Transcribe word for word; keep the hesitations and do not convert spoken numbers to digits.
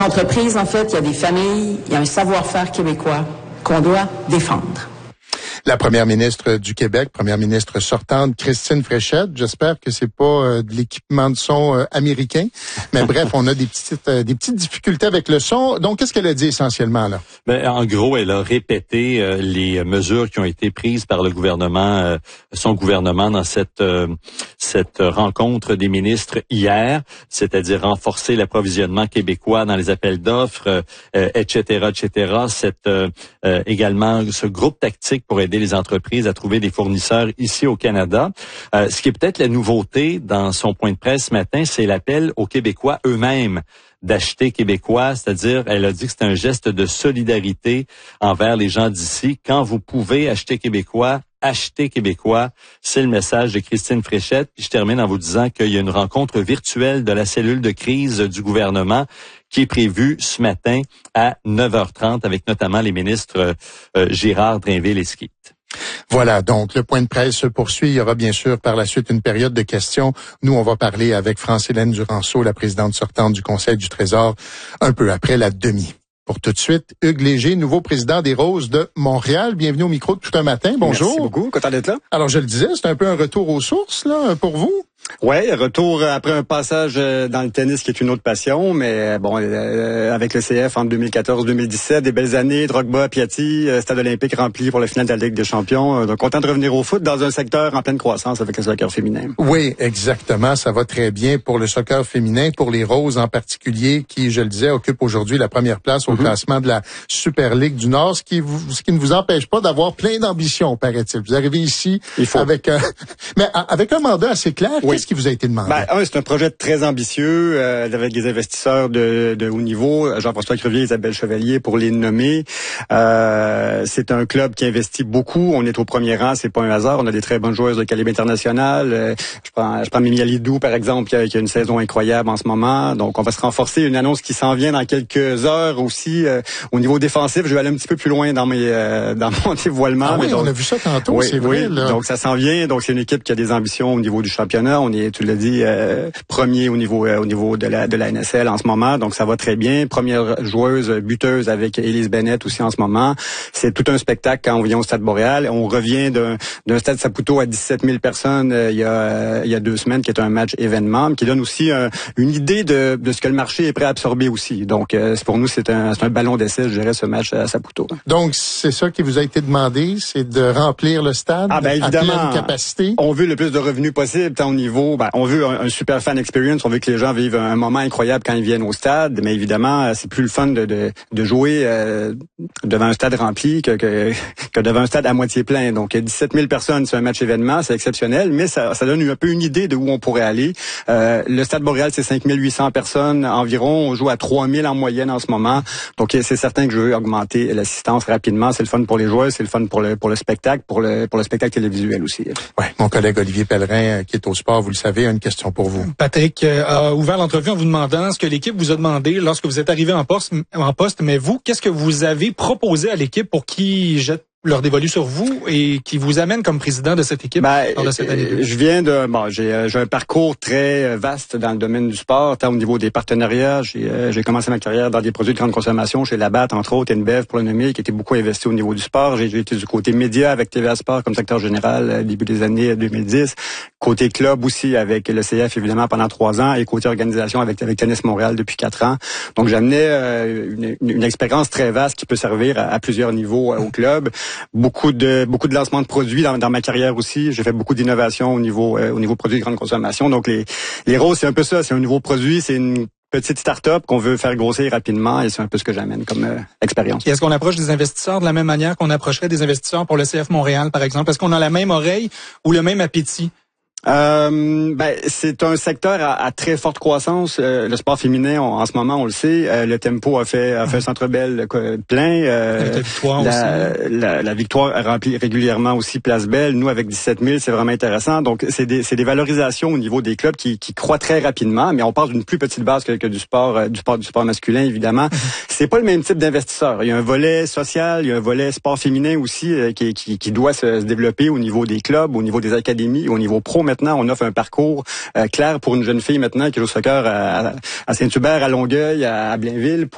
Entreprise, en fait, il y a des familles, il y a un savoir-faire québécois qu'on doit défendre. La première ministre du Québec, première ministre sortante, Christine Fréchette. J'espère que c'est pas euh, de l'équipement de son euh, américain. Mais bref, on a des petites euh, des petites difficultés avec le son. Donc, qu'est-ce qu'elle a dit essentiellement là? Ben, en gros, elle a répété euh, les mesures qui ont été prises par le gouvernement, euh, son gouvernement dans cette euh, cette rencontre des ministres hier, c'est-à-dire renforcer l'approvisionnement québécois dans les appels d'offres, euh, et cetera, et cetera. Cette euh, euh, également ce groupe tactique pour aider les entreprises à trouver des fournisseurs ici au Canada. Euh, ce qui est peut-être la nouveauté dans son point de presse ce matin, c'est l'appel aux Québécois eux-mêmes d'acheter québécois, c'est-à-dire, elle a dit que c'est un geste de solidarité envers les gens d'ici. Quand vous pouvez acheter québécois, achetez québécois. C'est le message de Christine Fréchette. Puis je termine en vous disant qu'il y a une rencontre virtuelle de la cellule de crise du gouvernement qui est prévue ce matin à neuf heures trente avec notamment les ministres euh, Girard, Drainville et Skeet. Voilà, donc le point de presse se poursuit. Il y aura bien sûr par la suite une période de questions. Nous, on va parler avec France-Hélène Duranceau, la présidente sortante du Conseil du Trésor, un peu après la demi. Pour tout de suite, Hugues Léger, nouveau président des Roses de Montréal. Bienvenue au micro de Tout un matin. Bonjour. Merci beaucoup. Content d'être là. Alors, je le disais, c'est un peu un retour aux sources, là, pour vous. Ouais, retour après un passage dans le tennis qui est une autre passion, mais bon, euh, avec le C F en deux mille quatorze deux mille dix-sept, des belles années, Drogba, Piatti, Stade olympique rempli pour la finale de la Ligue des champions. Donc, content de revenir au foot dans un secteur en pleine croissance avec le soccer féminin. Oui, exactement. Ça va très bien pour le soccer féminin, pour les Roses en particulier, qui, je le disais, occupent aujourd'hui la première place au mm-hmm. classement de la Super Ligue du Nord, ce qui, vous, ce qui ne vous empêche pas d'avoir plein d'ambitions, paraît-il. Vous arrivez ici avec un, mais avec un mandat assez clair. Oui. Qu'est-ce qui vous a été demandé? Ben, un, c'est un projet très ambitieux, euh, avec des investisseurs de, de haut niveau, Jean-François Crevier, Isabelle Chevalier, pour les nommer. Euh, c'est un club qui investit beaucoup. On est au premier rang, c'est pas un hasard. On a des très bonnes joueuses de calibre international. Euh, je prends, je prends Mimi Alidou, par exemple, qui a, qui a une saison incroyable en ce moment. Donc, on va se renforcer. Une annonce qui s'en vient dans quelques heures aussi. Euh, au niveau défensif, je vais aller un petit peu plus loin dans mes, euh, dans mon dévoilement. Ah oui, donc, on a vu ça tantôt, oui, c'est vrai. Oui, là. Donc, ça s'en vient. Donc, c'est une équipe qui a des ambitions au niveau du championnat. On est, tu l'as dit, euh, premier au niveau euh, au niveau de la de la N S L en ce moment, donc ça va très bien. Première joueuse buteuse avec Elise Bennett aussi en ce moment. C'est tout un spectacle quand on vient au Stade Boréal. On revient d'un d'un Stade Saputo à dix-sept mille personnes euh, il y a euh, il y a deux semaines, qui est un match événement, qui donne aussi euh, une idée de de ce que le marché est prêt à absorber aussi. Donc euh, pour nous c'est un c'est un ballon d'essai, je dirais, ce match à Saputo. Donc c'est ça qui vous a été demandé, c'est de remplir le stade ah, ben, évidemment, à pleine capacité. On veut le plus de revenus possible, tant au niveau, ben, on veut un, un super fan experience, on veut que les gens vivent un moment incroyable quand ils viennent au stade, mais évidemment, c'est plus le fun de, de, de jouer euh, devant un stade rempli que, que, que devant un stade à moitié plein. Donc, dix-sept mille personnes sur un match événement, c'est exceptionnel, mais ça, ça donne un peu une idée de où on pourrait aller. Euh, le Stade Boréal, c'est cinq mille huit cents personnes environ. On joue à trois mille en moyenne en ce moment. Donc, c'est certain que je veux augmenter l'assistance rapidement. C'est le fun pour les joueurs, c'est le fun pour le, pour le spectacle, pour le, pour le spectacle télévisuel aussi. Ouais, mon collègue Olivier Pellerin, qui est au sport, vous le savez, a une question pour vous. Patrick euh, a ouvert l'entrevue en vous demandant ce que l'équipe vous a demandé lorsque vous êtes arrivé en poste, en poste. Mais vous, qu'est-ce que vous avez proposé à l'équipe pour qu'ils jettent leur dévolu sur vous et qui vous amène comme président de cette équipe ben, lors de cette année? Je viens de, bon, j'ai, j'ai un parcours très vaste dans le domaine du sport, tant au niveau des partenariats. J'ai, euh, j'ai commencé ma carrière dans des produits de grande consommation chez Labatt, entre autres, InBev pour le nommer, qui était beaucoup investi au niveau du sport. J'ai, j'ai été du côté média avec T V A Sport comme secrétaire général euh, début des années deux mille dix. Côté club aussi avec le C F, évidemment, pendant trois ans, et côté organisation avec, avec Tennis Montréal depuis quatre ans. Donc, j'amenais euh, une, une, une expérience très vaste qui peut servir à, à plusieurs niveaux euh, au club. Beaucoup de beaucoup de lancements de produits dans, dans ma carrière aussi. J'ai fait beaucoup d'innovations au niveau euh, au niveau produits de grande consommation. Donc les les Roses, c'est un peu ça, c'est un nouveau produit, c'est une petite start-up qu'on veut faire grossir rapidement, et c'est un peu ce que j'amène comme euh, expérience. Et est-ce qu'on approche des investisseurs de la même manière qu'on approcherait des investisseurs pour le C F Montréal, par exemple? Est-ce qu'on a la même oreille ou le même appétit? Euh, ben, c'est un secteur à, à très forte croissance. Euh, le sport féminin, on, en ce moment, on le sait. Euh, le Tempo a fait a fait un Centre Bell plein. Euh, la victoire la, aussi. La, la victoire remplit régulièrement aussi Place Belle. Nous, avec dix-sept mille, c'est vraiment intéressant. Donc, c'est des c'est des valorisations au niveau des clubs qui qui croient très rapidement, mais on part d'une plus petite base que, que du sport euh, du sport du sport masculin, évidemment. C'est pas le même type d'investisseur. Il y a un volet social, il y a un volet sport féminin aussi euh, qui, qui qui doit se, se développer au niveau des clubs, au niveau des académies, au niveau pro. Maintenant, on offre un parcours euh, clair pour une jeune fille maintenant qui joue au soccer à, à Saint-Hubert, à Longueuil, à Blainville.